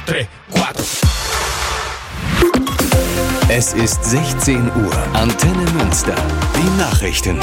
3, 4. Es ist 16 Uhr. Antenne Münster. Die Nachrichten.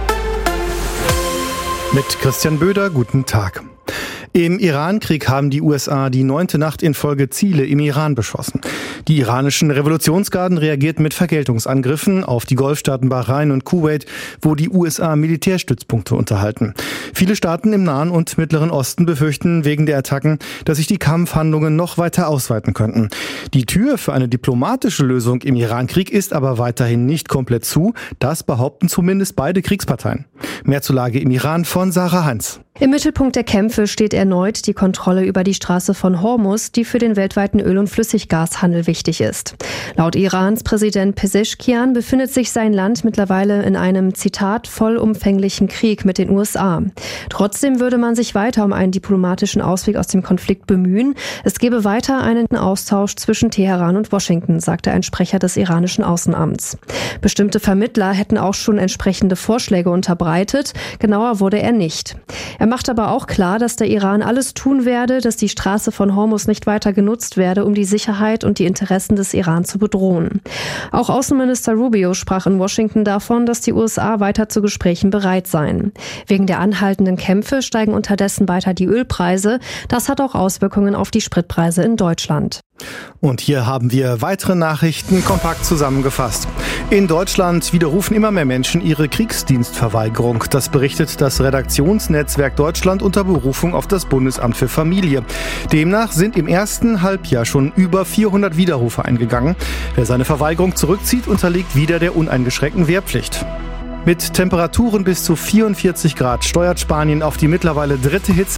Mit Christian Böder, guten Tag. Im Iran-Krieg haben die USA die 9. Nacht in Folge Ziele im Iran beschossen. Die iranischen Revolutionsgarden reagierten mit Vergeltungsangriffen auf die Golfstaaten Bahrain und Kuwait, wo die USA Militärstützpunkte unterhalten. Viele Staaten im Nahen und Mittleren Osten befürchten wegen der Attacken, dass sich die Kampfhandlungen noch weiter ausweiten könnten. Die Tür für eine diplomatische Lösung im Iran-Krieg ist aber weiterhin nicht komplett zu. Das behaupten zumindest beide Kriegsparteien. Mehr zur Lage im Iran von Sarah Heinz. Im Mittelpunkt der Kämpfe steht erneut die Kontrolle über die Straße von Hormuz, die für den weltweiten Öl- und Flüssiggashandel wichtig ist. Laut Irans Präsident Pezeshkian befindet sich sein Land mittlerweile in einem, Zitat, vollumfänglichen Krieg mit den USA. Trotzdem würde man sich weiter um einen diplomatischen Ausweg aus dem Konflikt bemühen. Es gebe weiter einen Austausch zwischen Teheran und Washington, sagte ein Sprecher des iranischen Außenamts. Bestimmte Vermittler hätten auch schon entsprechende Vorschläge unterbreitet. Genauer wurde er nicht. Er macht aber auch klar, dass der Iran alles tun werde, dass die Straße von Hormuz nicht weiter genutzt werde, um die Sicherheit und die Interessen des Iran zu bedrohen. Auch Außenminister Rubio sprach in Washington davon, dass die USA weiter zu Gesprächen bereit seien. Wegen der anhaltenden Kämpfe steigen unterdessen weiter die Ölpreise. Das hat auch Auswirkungen auf die Spritpreise in Deutschland. Und hier haben wir weitere Nachrichten kompakt zusammengefasst. In Deutschland widerrufen immer mehr Menschen ihre Kriegsdienstverweigerung. Das berichtet das Redaktionsnetzwerk Deutschland unter Berufung auf das Bundesamt für Familie. Demnach sind im ersten Halbjahr schon über 400 Widerrufe eingegangen. Wer seine Verweigerung zurückzieht, unterliegt wieder der uneingeschränkten Wehrpflicht. Mit Temperaturen bis zu 44 Grad steuert Spanien auf die mittlerweile dritte Hitze.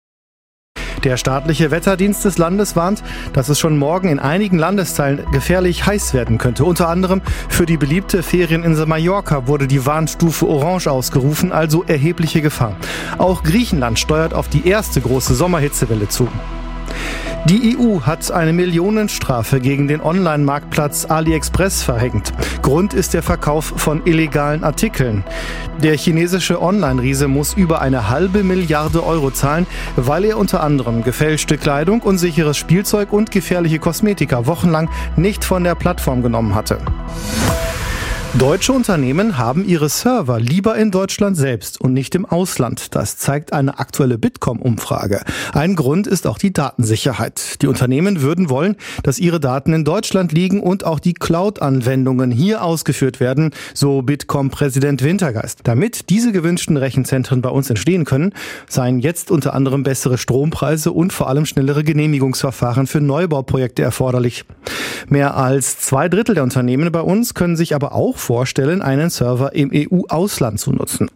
Der staatliche Wetterdienst des Landes warnt, dass es schon morgen in einigen Landesteilen gefährlich heiß werden könnte. Unter anderem für die beliebte Ferieninsel Mallorca wurde die Warnstufe Orange ausgerufen, also erhebliche Gefahr. Auch Griechenland steuert auf die erste große Sommerhitzewelle zu. Die EU hat eine Millionenstrafe gegen den Online-Marktplatz AliExpress verhängt. Grund ist der Verkauf von illegalen Artikeln. Der chinesische Online-Riese muss über 1,5 Milliarde Euro zahlen, weil er unter anderem gefälschte Kleidung, unsicheres Spielzeug und gefährliche Kosmetika wochenlang nicht von der Plattform genommen hatte. Deutsche Unternehmen haben ihre Server lieber in Deutschland selbst und nicht im Ausland. Das zeigt eine aktuelle Bitkom-Umfrage. Ein Grund ist auch die Datensicherheit. Die Unternehmen würden wollen, dass ihre Daten in Deutschland liegen und auch die Cloud-Anwendungen hier ausgeführt werden, so Bitkom-Präsident Wintergeist. Damit diese gewünschten Rechenzentren bei uns entstehen können, seien jetzt unter anderem bessere Strompreise und vor allem schnellere Genehmigungsverfahren für Neubauprojekte erforderlich. Mehr als 2/3 der Unternehmen bei uns können sich aber auch vorstellen, einen Server im EU-Ausland zu nutzen.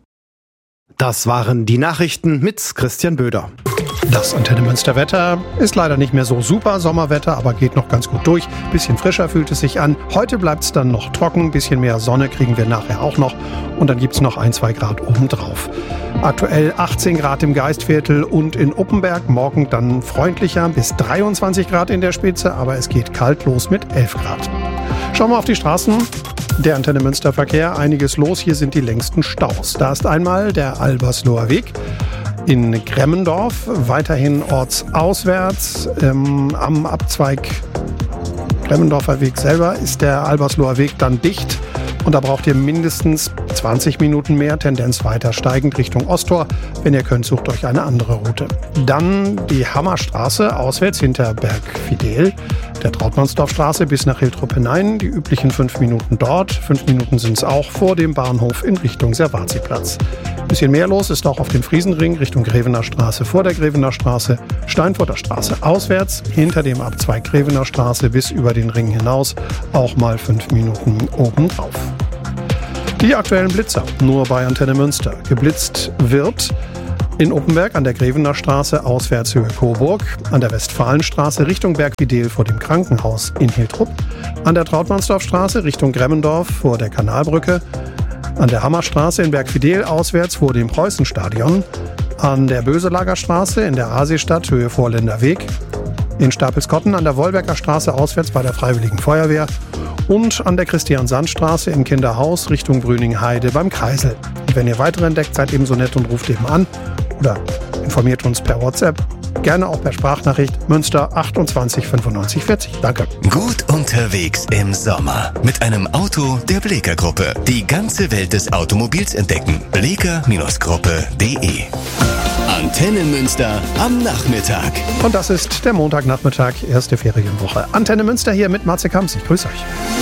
Das waren die Nachrichten mit Christian Böder. Das Antenne Münster Wetter ist leider nicht mehr so super Sommerwetter, aber geht noch ganz gut durch. Bisschen frischer fühlt es sich an. Heute bleibt es dann noch trocken, bisschen mehr Sonne kriegen wir nachher auch noch. Und dann gibt es noch 1-2 Grad obendrauf. Aktuell 18 Grad im Geistviertel und in Uppenberg. Morgen dann freundlicher, bis 23 Grad in der Spitze, aber es geht kalt los mit 11 Grad. Schauen wir auf die Straßen. Der Antenne Münster Verkehr, einiges los. Hier sind die längsten Staus. Da ist einmal der Albersloher Weg in Gremmendorf, weiterhin ortsauswärts. Am Abzweig Gremmendorfer Weg selber ist der Albersloher Weg dann dicht. Und da braucht ihr mindestens 20 Minuten mehr, Tendenz weiter steigend Richtung Osttor. Wenn ihr könnt, sucht euch eine andere Route. Dann die Hammerstraße auswärts hinter Bergfidel, der Trautmannsdorfstraße bis nach Hiltrup hinein. Die üblichen 5 Minuten dort. 5 Minuten sind es auch vor dem Bahnhof in Richtung Servaziplatz. Bisschen mehr los ist auch auf dem Friesenring Richtung Grevener Straße vor der Grevener Straße, Steinfurter Straße auswärts, hinter dem Abzweig Grevener Straße bis über den Ring hinaus, auch mal 5 Minuten obendrauf. Die aktuellen Blitzer, nur bei Antenne Münster. Geblitzt wird in Uppenberg an der Grevener Straße auswärts Höhe Coburg, an der Westfalenstraße Richtung Bergfidel vor dem Krankenhaus in Hiltrup, an der Trautmannsdorfstraße Richtung Gremmendorf vor der Kanalbrücke, an der Hammerstraße in Bergfidel auswärts vor dem Preußenstadion, an der Böselager Straße in der Aasee-Stadt Höhe Vorländer Weg, in Stapelskotten an der Wolberger Straße auswärts bei der Freiwilligen Feuerwehr und an der Christian-Sand-Straße in Kinderhaus Richtung Brüning-Heide beim Kreisel. Und wenn ihr weitere entdeckt, seid ebenso nett und ruft eben an oder Informiert uns per WhatsApp, gerne auch per Sprachnachricht Münster 28 95 40. Danke. Gut unterwegs im Sommer mit einem Auto der Bleeker Gruppe. Die ganze Welt des Automobils entdecken. Bleeker-Gruppe.de. Antenne Münster am Nachmittag. Und das ist der Montagnachmittag, erste Ferienwoche. Antenne Münster hier mit Matze Kamps. Ich grüße euch.